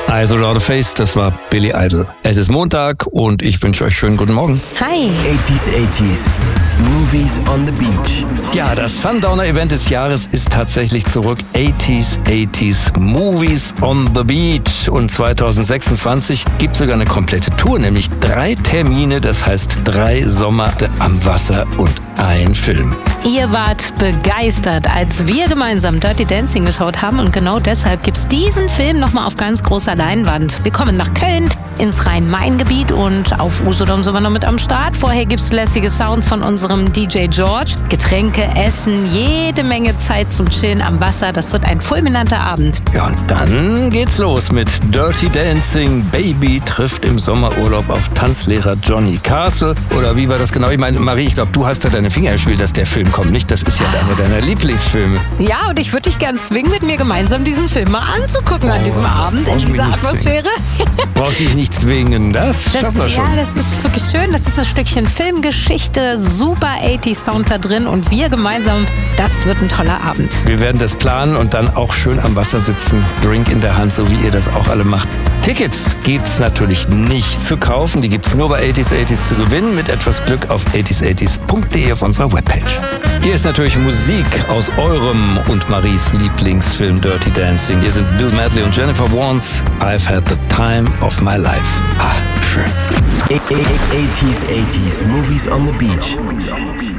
Eyes Without a Face, das war Billy Idol. Es ist Montag und ich wünsche euch schönen guten Morgen. Hi. 80s, Movies on the Beach. Ja, das Sundowner-Event des Jahres ist tatsächlich zurück. 80s, Movies on the Beach. Und 2026 gibt es sogar eine komplette Tour, nämlich 3 Termine, das heißt 3 Sommer am Wasser und ein Film. Ihr wart begeistert, als wir gemeinsam Dirty Dancing geschaut haben und genau deshalb gibt's diesen Film nochmal auf ganz großer Leinwand. Wir kommen nach Köln, ins Rhein-Main-Gebiet und auf Usedom sind wir noch mit am Start. Vorher gibt's lässige Sounds von unserem DJ George, Getränke, Essen, jede Menge Zeit zum Chillen am Wasser. Das wird ein fulminanter Abend. Ja, und dann geht's los mit Dirty Dancing. Baby trifft im Sommerurlaub auf Tanzlehrer Johnny Castle. Oder wie war das genau? Ich meine, Marie, ich glaube, du hast da deine Finger im Spiel, dass der Film kommt, nicht? Das ist ja einer deiner Lieblingsfilme. Ja, und ich würde dich gern zwingen, mit mir gemeinsam diesen Film mal anzugucken an diesem Abend, in dieser Atmosphäre. Brauchst mich nicht zwingen, das schaffen wir schon. Ja, das ist wirklich schön. Das ist ein Stückchen Filmgeschichte, super 80s Sound da drin und wir gemeinsam, das wird ein toller Abend. Wir werden das planen und dann auch schön am Wasser sitzen, Drink in der Hand, so wie ihr das auch alle macht. Tickets gibt's natürlich nicht zu kaufen, die gibt's nur bei 80s zu gewinnen, mit etwas Glück auf 80s.de auf unserer Webpage. Hier ist natürlich Musik aus eurem und Maries Lieblingsfilm Dirty Dancing. Hier sind Bill Medley und Jennifer Warnes. I've had the time of my life. Ah, schön. 80s, Movies on the Beach.